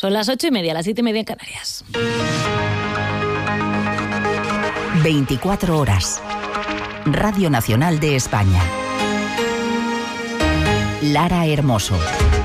Son las 8:30, las 7:30 en Canarias. 24 horas. Radio Nacional de España. Lara Hermoso.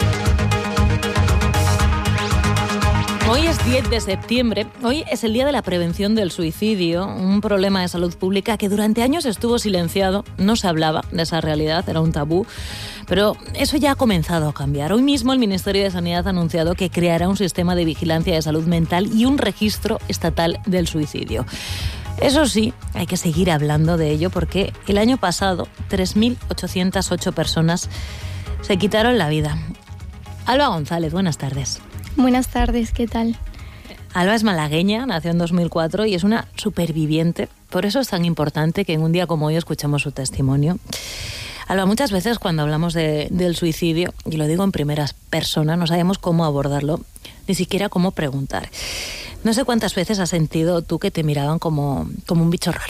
Hoy es 10 de septiembre, hoy es el Día de la Prevención del Suicidio, un problema de salud pública que durante años estuvo silenciado, no se hablaba de esa realidad, era un tabú, pero eso ya ha comenzado a cambiar. Hoy mismo el Ministerio de Sanidad ha anunciado que creará un sistema de vigilancia de salud mental y un registro estatal del suicidio. Eso sí, hay que seguir hablando de ello porque el año pasado 3.808 personas se quitaron la vida. Alba González, buenas tardes. Buenas tardes, ¿qué tal? Alba es malagueña, nació en 2004 y es una superviviente. Por eso es tan importante que en un día como hoy escuchemos su testimonio. Alba, muchas veces cuando hablamos del suicidio, y lo digo en primera persona, no sabemos cómo abordarlo, ni siquiera cómo preguntar. No sé cuántas veces has sentido tú que te miraban como un bicho raro.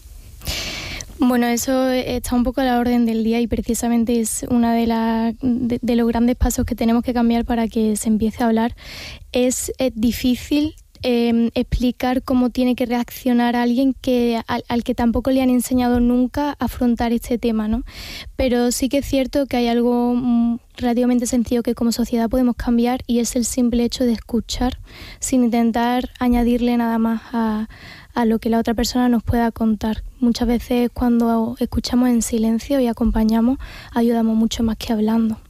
Bueno, eso está un poco a la orden del día y precisamente es una de los grandes pasos que tenemos que cambiar para que se empiece a hablar. Es difícil explicar cómo tiene que reaccionar alguien al que tampoco le han enseñado nunca a afrontar este tema, ¿no? Pero sí que es cierto que hay algo relativamente sencillo que como sociedad podemos cambiar y es el simple hecho de escuchar sin intentar añadirle nada más a lo que la otra persona nos pueda contar. Muchas veces cuando escuchamos en silencio y acompañamos, ayudamos mucho más que hablando.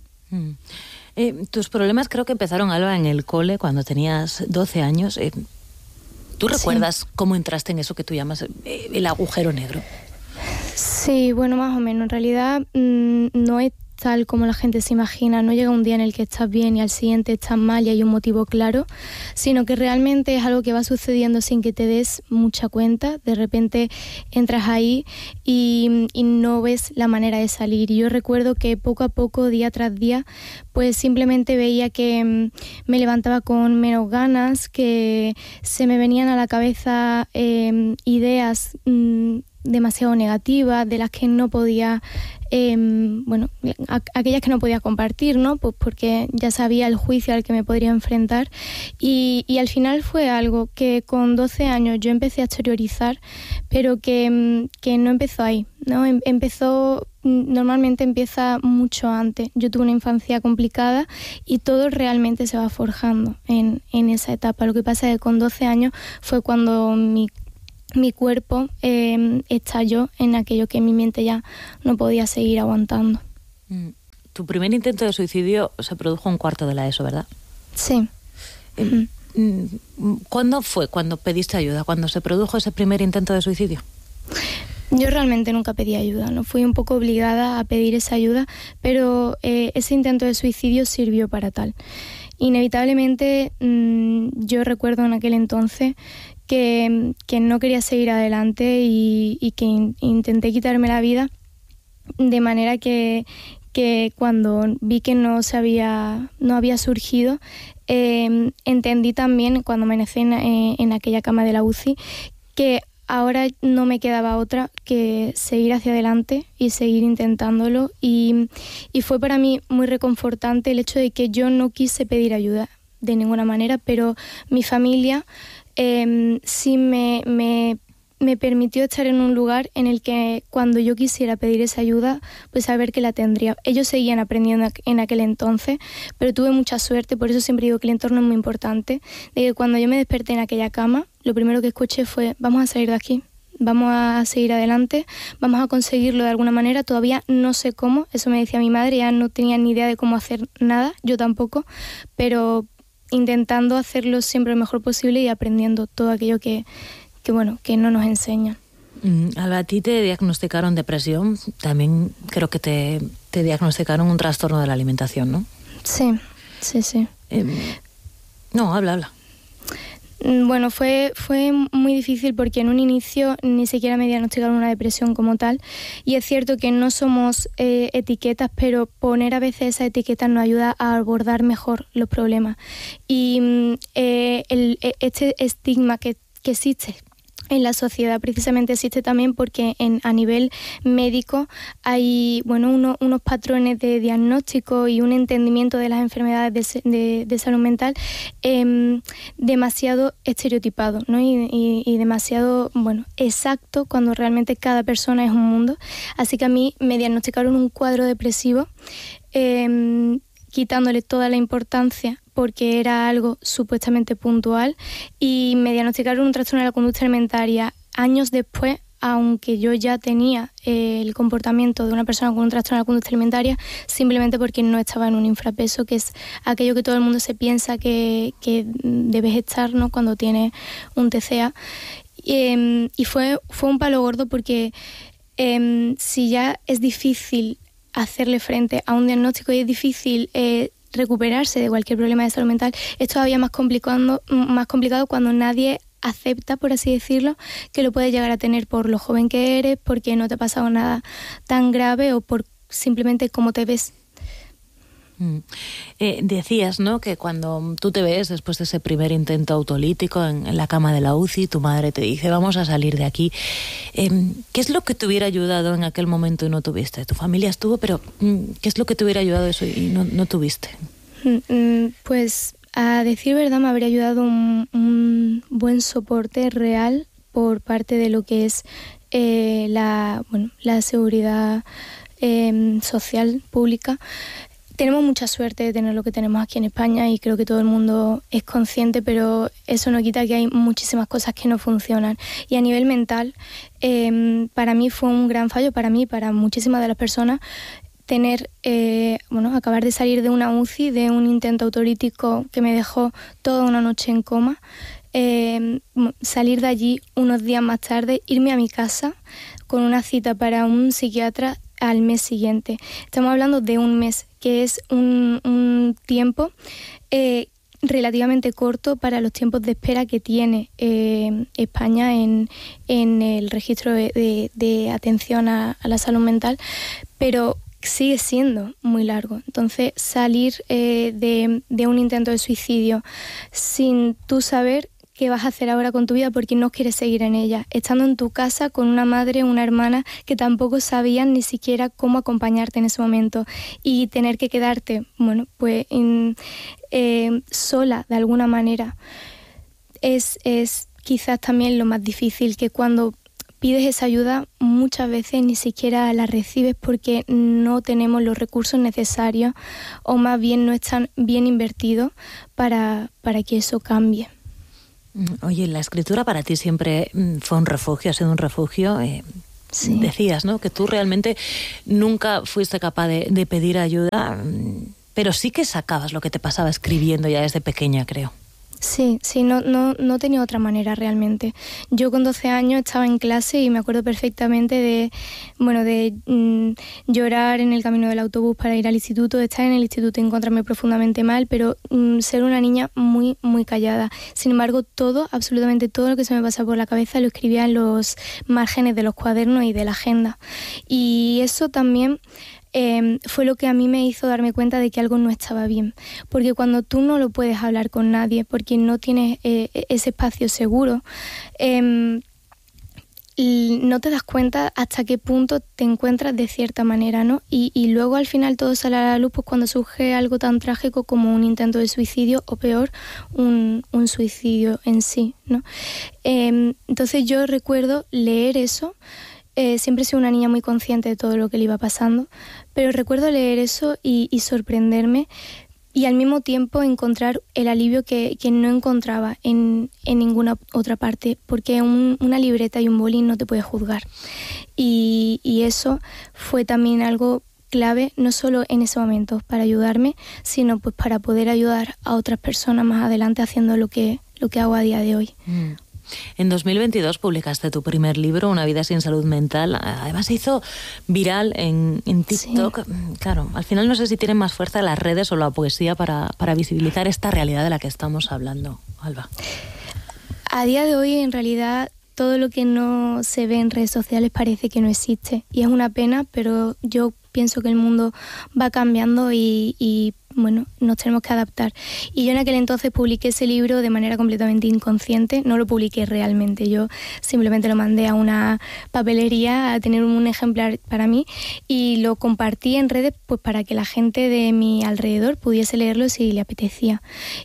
Tus problemas creo que empezaron, Alba, en el cole cuando tenías 12 años. ¿Tú recuerdas cómo entraste en eso que tú llamas el agujero negro? Sí, bueno, más o menos. En realidad no es tal como la gente se imagina, no llega un día en el que estás bien y al siguiente estás mal y hay un motivo claro, sino que realmente es algo que va sucediendo sin que te des mucha cuenta. De repente entras ahí y no ves la manera de salir. Y yo recuerdo que poco a poco, día tras día, pues simplemente veía que me levantaba con menos ganas, que se me venían a la cabeza ideas demasiado negativas, de las que no podía, aquellas que no podía compartir, ¿no? Pues porque ya sabía el juicio al que me podría enfrentar y al final fue algo que con 12 años yo empecé a exteriorizar, pero que no empezó ahí, ¿no? Normalmente empieza mucho antes. Yo tuve una infancia complicada y todo realmente se va forjando en esa etapa. Lo que pasa es que con 12 años fue cuando mi cuerpo estalló en aquello que mi mente ya no podía seguir aguantando. Tu primer intento de suicidio se produjo en cuarto de la ESO, ¿verdad? Sí. ¿Cuándo fue cuando pediste ayuda? ¿Cuándo se produjo ese primer intento de suicidio? Yo realmente nunca pedí ayuda, ¿no? Fui un poco obligada a pedir esa ayuda, pero ese intento de suicidio sirvió para tal. Inevitablemente, yo recuerdo en aquel entonces que no quería seguir adelante y que intenté quitarme la vida, de manera que cuando vi que no había surgido, entendí también cuando amanecí en aquella cama de la UCI que ahora no me quedaba otra que seguir hacia adelante y seguir intentándolo y fue para mí muy reconfortante el hecho de que yo no quise pedir ayuda de ninguna manera, pero mi familia sí me permitió estar en un lugar en el que cuando yo quisiera pedir esa ayuda, pues saber que la tendría. Ellos seguían aprendiendo en aquel entonces, pero tuve mucha suerte, por eso siempre digo que el entorno es muy importante, de que cuando yo me desperté en aquella cama, lo primero que escuché fue: vamos a salir de aquí, vamos a seguir adelante, vamos a conseguirlo de alguna manera, todavía no sé cómo, eso me decía mi madre, ya no tenía ni idea de cómo hacer nada, yo tampoco, pero intentando hacerlo siempre lo mejor posible y aprendiendo todo aquello que no nos enseñan. A ti te diagnosticaron depresión, también creo que te diagnosticaron un trastorno de la alimentación, ¿no? Sí. No, habla. Bueno, fue muy difícil porque en un inicio ni siquiera me diagnosticaron una depresión como tal y es cierto que no somos etiquetas, pero poner a veces esa etiqueta nos ayuda a abordar mejor los problemas y este estigma que existe en la sociedad precisamente existe también porque a nivel médico hay unos patrones de diagnóstico y un entendimiento de las enfermedades de salud mental demasiado estereotipado, ¿no? y demasiado exacto, cuando realmente cada persona es un mundo. Así que a mí me diagnosticaron un cuadro depresivo, quitándole toda la importancia porque era algo supuestamente puntual, y me diagnosticaron un trastorno de la conducta alimentaria años después, aunque yo ya tenía el comportamiento de una persona con un trastorno de la conducta alimentaria, simplemente porque no estaba en un infrapeso, que es aquello que todo el mundo se piensa que debes estar, ¿no?, cuando tienes un TCA. Y fue un palo gordo porque si ya es difícil hacerle frente a un diagnóstico y es difícil recuperarse de cualquier problema de salud mental, es todavía más complicado cuando nadie acepta, por así decirlo, que lo puedes llegar a tener por lo joven que eres, porque no te ha pasado nada tan grave o por simplemente cómo te ves. Decías, ¿no?, que cuando tú te ves después de ese primer intento autolítico en la cama de la UCI, tu madre te dice, vamos a salir de aquí. ¿Qué es lo que te hubiera ayudado en aquel momento y no tuviste? Tu familia estuvo, pero ¿qué es lo que te hubiera ayudado eso y no tuviste? Pues a decir verdad me habría ayudado un buen soporte real por parte de lo que es la seguridad social pública. Tenemos mucha suerte de tener lo que tenemos aquí en España y creo que todo el mundo es consciente, pero eso no quita que hay muchísimas cosas que no funcionan. Y a nivel mental, para mí fue un gran fallo, para mí y para muchísimas de las personas, acabar de salir de una UCI, de un intento autolítico que me dejó toda una noche en coma, salir de allí unos días más tarde, irme a mi casa con una cita para un psiquiatra al mes siguiente. Estamos hablando de un mes, que es un tiempo relativamente corto para los tiempos de espera que tiene España en el registro de atención a la salud mental, pero sigue siendo muy largo. Entonces, salir de un intento de suicidio sin tú saber qué vas a hacer ahora con tu vida porque no quieres seguir en ella, estando en tu casa con una madre, una hermana que tampoco sabían ni siquiera cómo acompañarte en ese momento, y tener que quedarte sola de alguna manera es quizás también lo más difícil, que cuando pides esa ayuda muchas veces ni siquiera la recibes porque no tenemos los recursos necesarios, o más bien no están bien invertidos para que eso cambie. Oye, la escritura para ti siempre fue un refugio, ha sido un refugio. Sí. Decías, ¿no?, que tú realmente nunca fuiste capaz de pedir ayuda, pero sí que sacabas lo que te pasaba escribiendo ya desde pequeña, creo. Sí, no tenía otra manera realmente. Yo con 12 años estaba en clase y me acuerdo perfectamente de llorar en el camino del autobús para ir al instituto, de estar en el instituto y encontrarme profundamente mal, pero ser una niña muy, muy callada. Sin embargo, absolutamente todo lo que se me pasaba por la cabeza lo escribía en los márgenes de los cuadernos y de la agenda. Y eso también fue lo que a mí me hizo darme cuenta de que algo no estaba bien, porque cuando tú no lo puedes hablar con nadie porque no tienes ese espacio seguro, no te das cuenta hasta qué punto te encuentras de cierta manera, ¿no? Y luego al final todo sale a la luz pues cuando surge algo tan trágico como un intento de suicidio, o peor, un suicidio en sí, ¿no? Entonces yo recuerdo leer eso. Siempre he sido una niña muy consciente de todo lo que le iba pasando, pero recuerdo leer eso y sorprenderme, y al mismo tiempo encontrar el alivio que no encontraba en ninguna otra parte, porque una libreta y un boli no te puede juzgar. Y eso fue también algo clave, no solo en ese momento para ayudarme, sino pues para poder ayudar a otras personas más adelante haciendo lo que hago a día de hoy. En 2022 publicaste tu primer libro, Una vida sin salud mental. Además se hizo viral en TikTok. Sí. Claro, al final no sé si tienen más fuerza las redes o la poesía para visibilizar esta realidad de la que estamos hablando, Alba. A día de hoy, en realidad, todo lo que no se ve en redes sociales parece que no existe. Y es una pena, pero yo pienso que el mundo va cambiando y bueno, nos tenemos que adaptar. Y yo en aquel entonces publiqué ese libro de manera completamente inconsciente, no lo publiqué realmente, yo simplemente lo mandé a una papelería a tener un ejemplar para mí y lo compartí en redes pues para que la gente de mi alrededor pudiese leerlo si le apetecía.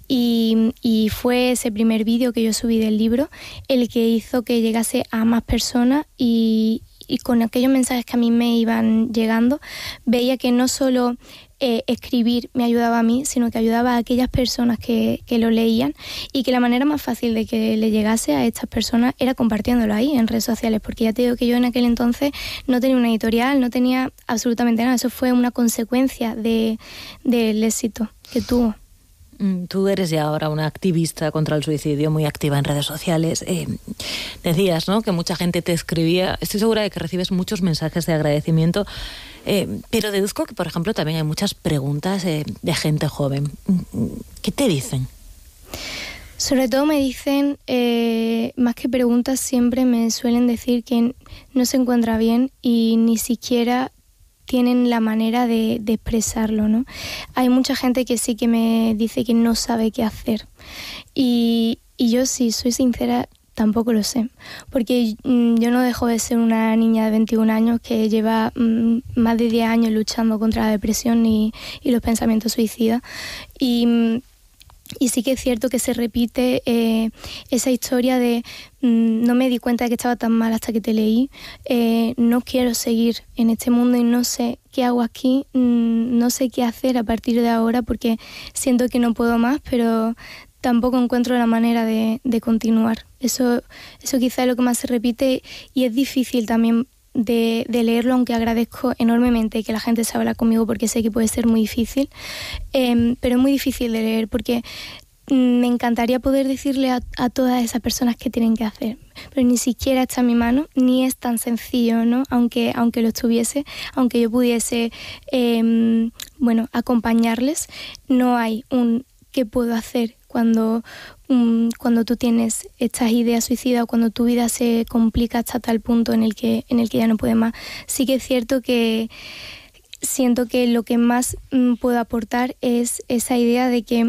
Y fue ese primer vídeo que yo subí del libro el que hizo que llegase a más personas y con aquellos mensajes que a mí me iban llegando, veía que no solo escribir me ayudaba a mí, sino que ayudaba a aquellas personas que lo leían y que la manera más fácil de que le llegase a estas personas era compartiéndolo ahí en redes sociales, porque ya te digo que yo en aquel entonces no tenía una editorial, no tenía absolutamente nada, eso fue una consecuencia del éxito que tuvo. Tú eres ya ahora una activista contra el suicidio, muy activa en redes sociales. Decías, ¿no?, que mucha gente te escribía. Estoy segura de que recibes muchos mensajes de agradecimiento, pero deduzco que, por ejemplo, también hay muchas preguntas de gente joven. ¿Qué te dicen? Sobre todo me dicen, más que preguntas, siempre me suelen decir que no se encuentra bien y ni siquiera tienen la manera de expresarlo, ¿no? Hay mucha gente que sí que me dice que no sabe qué hacer y yo, si soy sincera, tampoco lo sé, porque yo no dejo de ser una niña de 21 años que lleva más de 10 años luchando contra la depresión y los pensamientos suicidas y sí que es cierto que se repite esa historia de no me di cuenta de que estaba tan mal hasta que te leí, no quiero seguir en este mundo y no sé qué hago aquí, no sé qué hacer a partir de ahora porque siento que no puedo más, pero tampoco encuentro la manera de continuar. Eso quizá es lo que más se repite y es difícil también de leerlo, aunque agradezco enormemente que la gente se habla conmigo porque sé que puede ser muy difícil, pero es muy difícil de leer porque me encantaría poder decirle a todas esas personas qué tienen que hacer, pero ni siquiera está en mi mano, ni es tan sencillo, ¿no? Aunque lo estuviese, aunque yo pudiese acompañarles, no hay un qué puedo hacer cuando tú tienes estas ideas suicidas o cuando tu vida se complica hasta tal punto en el que ya no puedes más. Sí que es cierto que siento que lo que más puedo aportar es esa idea de que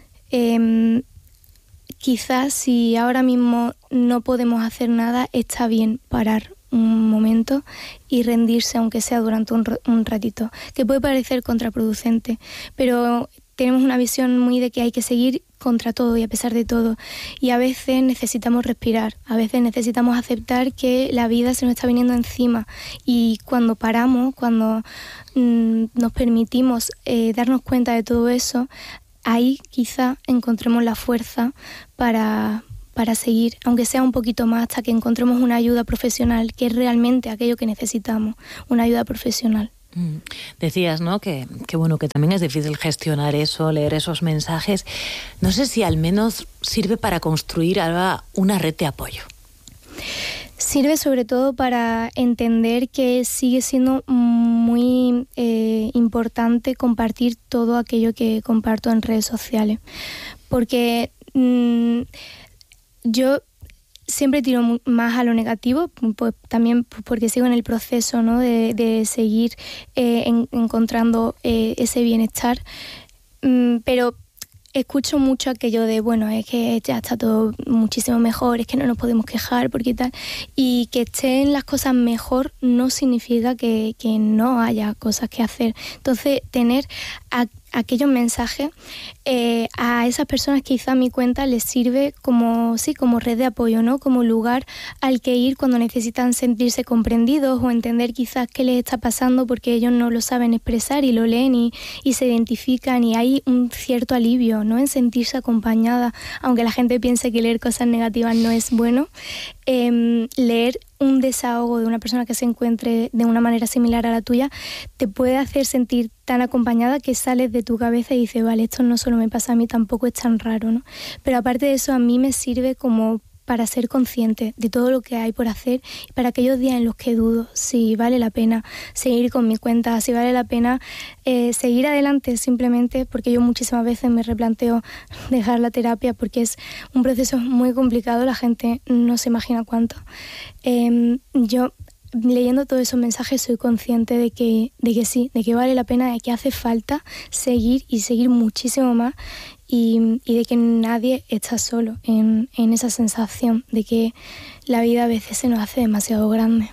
quizás si ahora mismo no podemos hacer nada, está bien parar un momento y rendirse, aunque sea durante un ratito, que puede parecer contraproducente, pero tenemos una visión muy de que hay que seguir contra todo y a pesar de todo, y a veces necesitamos respirar, a veces necesitamos aceptar que la vida se nos está viniendo encima y cuando paramos, cuando nos permitimos darnos cuenta de todo eso, ahí quizá encontremos la fuerza para seguir, aunque sea un poquito más, hasta que encontremos una ayuda profesional, que es realmente aquello que necesitamos, una ayuda profesional. Decías, ¿no?, que bueno, que también es difícil gestionar eso, leer esos mensajes. No sé si al menos sirve para construir ahora una red de apoyo. Sirve sobre todo para entender que sigue siendo muy importante compartir todo aquello que comparto en redes sociales, porque yo siempre tiro más a lo negativo, pues también porque sigo en el proceso, ¿no?, de seguir encontrando ese bienestar, pero escucho mucho aquello de, bueno, es que ya está todo muchísimo mejor, es que no nos podemos quejar, porque tal, y que estén las cosas mejor no significa que no haya cosas que hacer. Entonces, tener aquellos mensajes a esas personas, quizá a mi cuenta les sirve como red de apoyo, ¿no?, como lugar al que ir cuando necesitan sentirse comprendidos o entender quizás qué les está pasando porque ellos no lo saben expresar y lo leen y se identifican, y hay un cierto alivio, ¿no?, en sentirse acompañada, aunque la gente piense que leer cosas negativas no es bueno. Leer un desahogo de una persona que se encuentre de una manera similar a la tuya te puede hacer sentir tan acompañada que sales de tu cabeza y dices, vale, esto no solo me pasa a mí, tampoco es tan raro, ¿no? Pero aparte de eso, a mí me sirve como para ser consciente de todo lo que hay por hacer y para aquellos días en los que dudo si vale la pena seguir con mi cuenta, si vale la pena seguir adelante, simplemente porque yo muchísimas veces me replanteo dejar la terapia porque es un proceso muy complicado, la gente no se imagina cuánto. Yo leyendo todos esos mensajes soy consciente de que sí, de que vale la pena, de que hace falta seguir y seguir muchísimo más y de que nadie está solo en esa sensación de que la vida a veces se nos hace demasiado grande.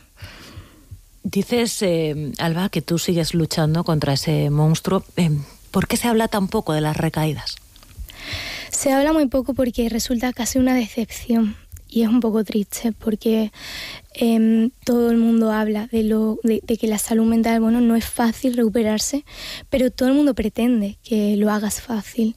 Dices, Alba, que tú sigues luchando contra ese monstruo. ¿Por qué se habla tan poco de las recaídas? Se habla muy poco porque resulta casi una decepción y es un poco triste porque todo el mundo habla de que la salud mental, bueno, no es fácil recuperarse, pero todo el mundo pretende que lo hagas fácil.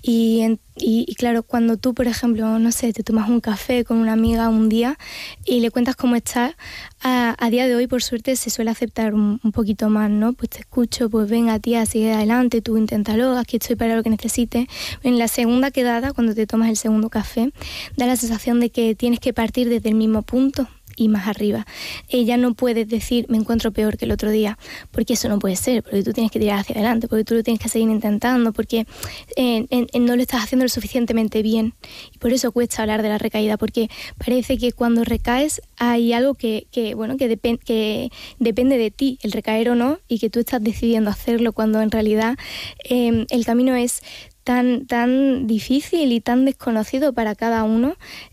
Y claro, cuando tú, por ejemplo, no sé, te tomas un café con una amiga un día y le cuentas cómo estás, a día de hoy, por suerte, se suele aceptar un poquito más, ¿no? Pues te escucho, pues venga, tía, sigue adelante, tú inténtalo, aquí estoy para lo que necesites. En la segunda quedada, cuando te tomas el segundo café, da la sensación de que tienes que partir desde el mismo punto y más arriba. Ya no puedes decir me encuentro peor que el otro día, porque eso no puede ser, porque tú tienes que tirar hacia adelante, porque tú lo tienes que seguir intentando, porque no lo estás haciendo lo suficientemente bien. Y por eso cuesta hablar de la recaída, porque parece que cuando recaes hay algo que depende de ti, el recaer o no, y que tú estás decidiendo hacerlo, cuando en realidad el camino es tan difícil y tan desconocido para cada uno,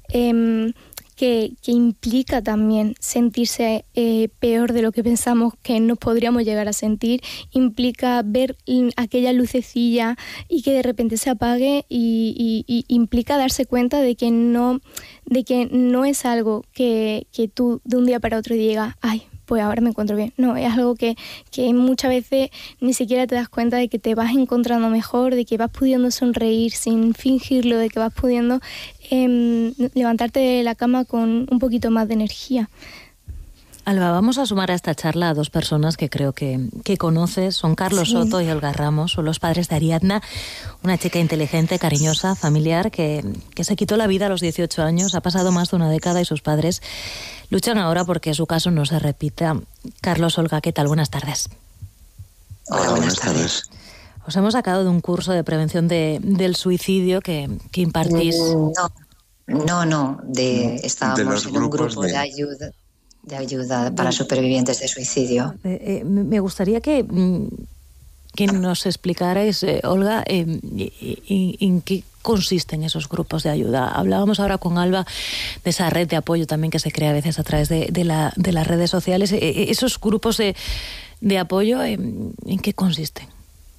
que implica también sentirse peor de lo que pensamos que nos podríamos llegar a sentir, implica ver aquella lucecilla y que de repente se apague y implica darse cuenta de que no es algo que tú de un día para otro digas, ay, pues ahora me encuentro bien. No, es algo que muchas veces ni siquiera te das cuenta de que te vas encontrando mejor, de que vas pudiendo sonreír sin fingirlo, de que vas pudiendo levantarte de la cama con un poquito más de energía. Alba, vamos a sumar a esta charla a dos personas que creo que conoces. Son Carlos Soto y Olga Ramos. Son los padres de Ariadna, una chica inteligente, cariñosa, familiar, que se quitó la vida a los 18 años. Ha pasado más de una década y sus padres luchan ahora porque su caso no se repita. Carlos, Olga, ¿qué tal? Buenas tardes. Hola, buenas tardes. Os hemos sacado de un curso de prevención del suicidio que impartís. No. Estábamos en un grupo de ayuda para supervivientes de suicidio. Me gustaría que nos explicarais, Olga, en qué consisten esos grupos de ayuda. Hablábamos ahora con Alba de esa red de apoyo también que se crea a veces a través de las redes sociales. Esos grupos de apoyo, ¿en qué consisten?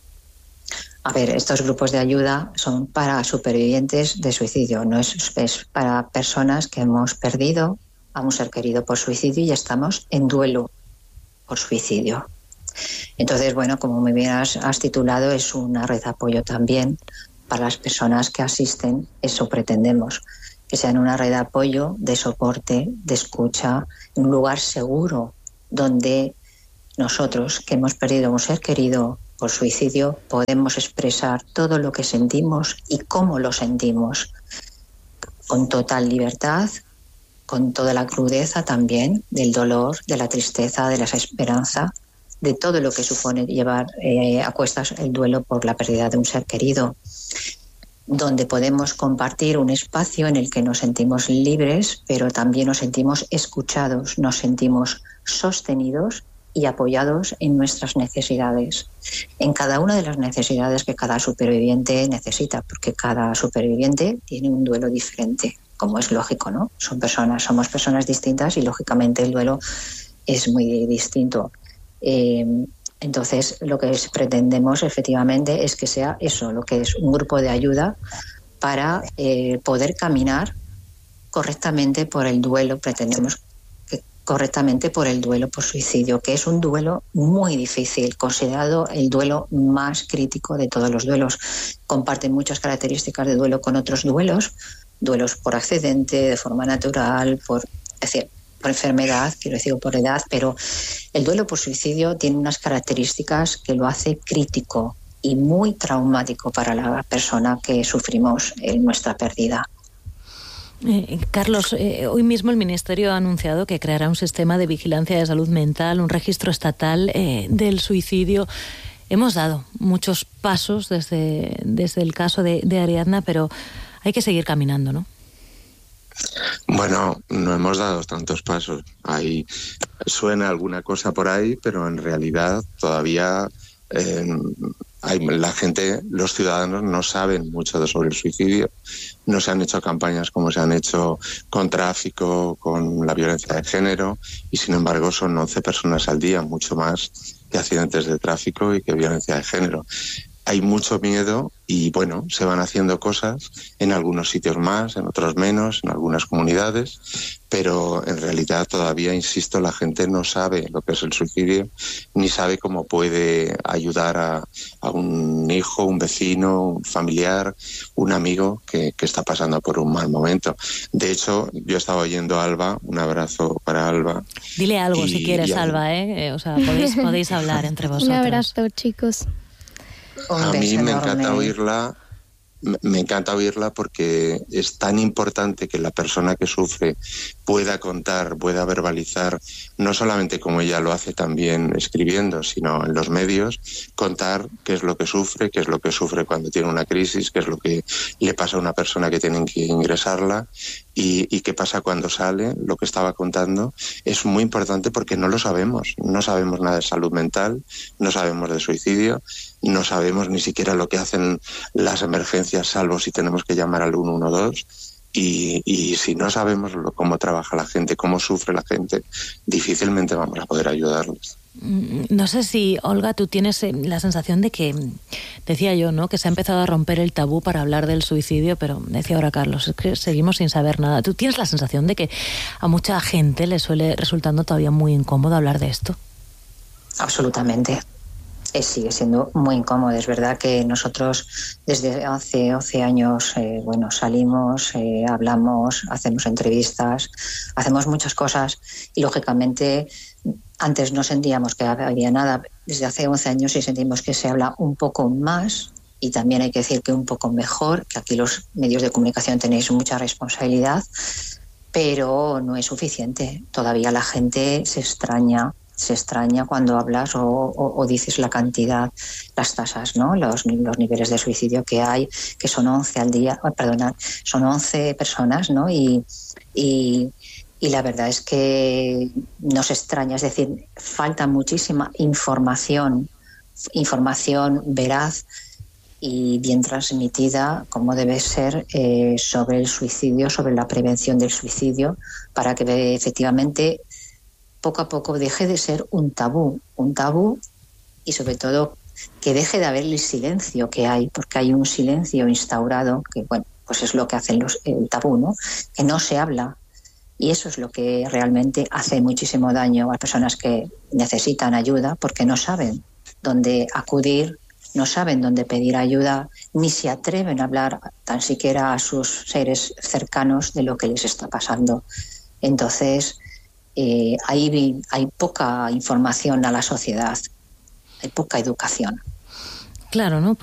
A ver, estos grupos de ayuda son para supervivientes de suicidio, no es para personas que hemos perdido a un ser querido por suicidio y estamos en duelo por suicidio. Entonces, bueno, como muy bien has titulado, es una red de apoyo también para las personas que asisten. Eso pretendemos, que sean una red de apoyo, de soporte, de escucha, un lugar seguro donde nosotros, que hemos perdido a un ser querido por suicidio, podemos expresar todo lo que sentimos y cómo lo sentimos, con total libertad, con toda la crudeza también del dolor, de la tristeza, de la desesperanza, de todo lo que supone llevar a cuestas el duelo por la pérdida de un ser querido, donde podemos compartir un espacio en el que nos sentimos libres, pero también nos sentimos escuchados, nos sentimos sostenidos y apoyados en nuestras necesidades, en cada una de las necesidades que cada superviviente necesita, porque cada superviviente tiene un duelo diferente, como es lógico, ¿no? Somos personas distintas y lógicamente el duelo es muy distinto. Entonces, lo que pretendemos efectivamente es que sea eso, lo que es un grupo de ayuda para poder caminar correctamente por el duelo. Pretendemos correctamente por el duelo por suicidio, que es un duelo muy difícil, considerado el duelo más crítico de todos los duelos. Comparten muchas características de duelo con otros duelos por accidente, de forma natural, por enfermedad, quiero decir por edad, pero el duelo por suicidio tiene unas características que lo hace crítico y muy traumático para la persona que sufrimos nuestra pérdida. Carlos, hoy mismo el Ministerio ha anunciado que creará un sistema de vigilancia de salud mental, un registro estatal del suicidio. Hemos dado muchos pasos desde el caso de Ariadna, pero hay que seguir caminando, ¿no? Bueno, no hemos dado tantos pasos. Ahí suena alguna cosa por ahí, pero en realidad todavía la gente, los ciudadanos no saben mucho sobre el suicidio. No se han hecho campañas como se han hecho con tráfico, con la violencia de género, y sin embargo son 11 personas al día, mucho más que accidentes de tráfico y que violencia de género. Hay mucho miedo y, bueno, se van haciendo cosas en algunos sitios más, en otros menos, en algunas comunidades, pero en realidad todavía, insisto, la gente no sabe lo que es el suicidio, ni sabe cómo puede ayudar a un hijo, un vecino, un familiar, un amigo que está pasando por un mal momento. De hecho, yo estaba oyendo a Alba, un abrazo para Alba. Dile algo si quieres, Alba, ¿eh? O sea, podéis hablar entre vosotros. Un abrazo, chicos. A mí me encanta oírla. Me encanta oírla porque es tan importante que la persona que sufre pueda contar, pueda verbalizar, no solamente como ella lo hace también escribiendo, sino en los medios, contar qué es lo que sufre cuando tiene una crisis, qué es lo que le pasa a una persona que tienen que ingresarla y qué pasa cuando sale. Lo que estaba contando es muy importante porque no lo sabemos, no sabemos nada de salud mental, no sabemos de suicidio, no sabemos ni siquiera lo que hacen las emergencias, salvo si tenemos que llamar al 112. Y si no sabemos cómo trabaja la gente, cómo sufre la gente, difícilmente vamos a poder ayudarles. No sé si, Olga, tú tienes la sensación de que, decía yo, ¿no?, que se ha empezado a romper el tabú para hablar del suicidio, pero decía ahora Carlos, es que seguimos sin saber nada. ¿Tú tienes la sensación de que a mucha gente le suele resultando todavía muy incómodo hablar de esto? Absolutamente. Sigue siendo muy incómodo. Es verdad que nosotros desde hace 11 años salimos, hablamos, hacemos entrevistas, hacemos muchas cosas y lógicamente antes no sentíamos que había nada. Desde hace 11 años sí sentimos que se habla un poco más y también hay que decir que un poco mejor, que aquí los medios de comunicación tenéis mucha responsabilidad, pero no es suficiente. Todavía la gente se extraña cuando hablas o dices la cantidad, las tasas, ¿no? Los niveles de suicidio que hay, que son 11 al día, son 11 personas, ¿no? Y la verdad es que nos extraña, es decir, falta muchísima información veraz y bien transmitida, como debe ser, sobre el suicidio, sobre la prevención del suicidio, para que efectivamente poco a poco deje de ser un tabú y sobre todo que deje de haber el silencio que hay, porque hay un silencio instaurado que, bueno, pues es lo que hacen el tabú, ¿no? Que no se habla y eso es lo que realmente hace muchísimo daño a las personas que necesitan ayuda porque no saben dónde acudir, no saben dónde pedir ayuda, ni se atreven a hablar tan siquiera a sus seres cercanos de lo que les está pasando. Entonces, hay poca información a la sociedad, hay poca educación. Claro, ¿no?